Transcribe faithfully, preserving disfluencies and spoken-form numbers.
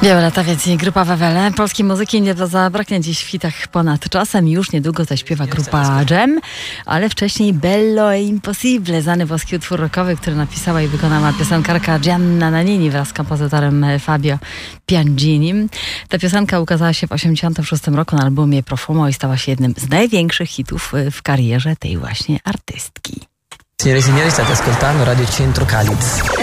Białe lata, więc i grupa Wawele. Polskiej muzyki nie zabraknie dziś w hitach ponad czasem. Już niedługo zaśpiewa grupa Dżem, ale wcześniej Bello e Impossibile, znany włoski utwór rockowy, który napisała i wykonała piosenkarka Gianna Nannini wraz z kompozytorem Fabio Pianginim. Ta piosenka ukazała się w osiemdziesiątym szóstym roku na albumie Profumo i stała się jednym z największych hitów w karierze tej właśnie artystki. Signore e signori, state ascoltando Radio Centro Caliz.